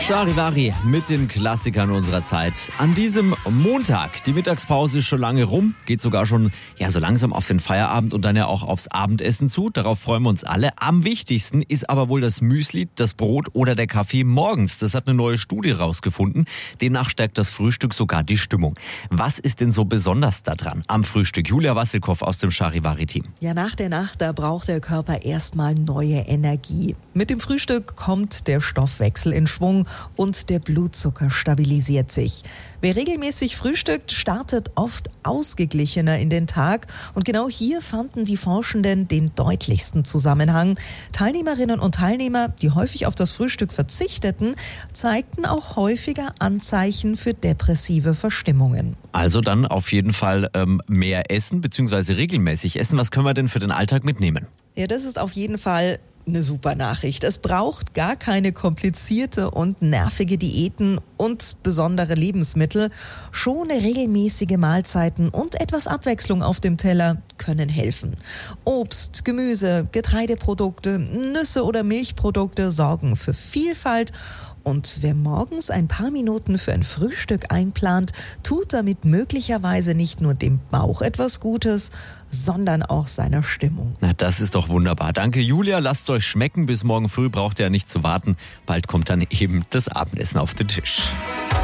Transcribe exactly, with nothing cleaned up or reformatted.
Charivari mit den Klassikern unserer Zeit. An diesem Montag, die Mittagspause ist schon lange rum, geht sogar schon ja so langsam auf den Feierabend und dann ja auch aufs Abendessen zu. Darauf freuen wir uns alle. Am wichtigsten ist aber wohl das Müsli, das Brot oder der Kaffee morgens. Das hat eine neue Studie rausgefunden. Demnach stärkt das Frühstück sogar die Stimmung. Was ist denn so besonders daran am Frühstück? Julia Wassilkow aus dem Charivari-Team. Ja, nach der Nacht, da braucht der Körper erstmal neue Energie. Mit dem Frühstück kommt der Stoffwechsel in Schwung und der Blutzucker stabilisiert sich. Wer regelmäßig frühstückt, startet oft ausgeglichener in den Tag. Und genau hier fanden die Forschenden den deutlichsten Zusammenhang. Teilnehmerinnen und Teilnehmer, die häufig auf das Frühstück verzichteten, zeigten auch häufiger Anzeichen für depressive Verstimmungen. Also dann auf jeden Fall ähm, mehr essen bzw. regelmäßig essen. Was können wir denn für den Alltag mitnehmen? Ja, das ist auf jeden Fall eine super Nachricht. Es braucht gar keine komplizierte und nervige Diäten und besondere Lebensmittel. Schon regelmäßige Mahlzeiten und etwas Abwechslung auf dem Teller können helfen. Obst, Gemüse, Getreideprodukte, Nüsse oder Milchprodukte sorgen für Vielfalt. Und wer morgens ein paar Minuten für ein Frühstück einplant, tut damit möglicherweise nicht nur dem Bauch etwas Gutes, sondern auch seiner Stimmung. Na, das ist doch wunderbar. Danke, Julia. Lasst es euch schmecken. Bis morgen früh braucht ihr ja nicht zu warten. Bald kommt dann eben das Abendessen auf den Tisch.